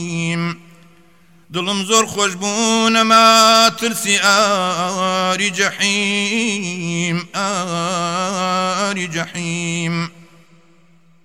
دڵم زۆر خۆش بوو نەما ترسی ئاری جەحیم ئاری جەحیم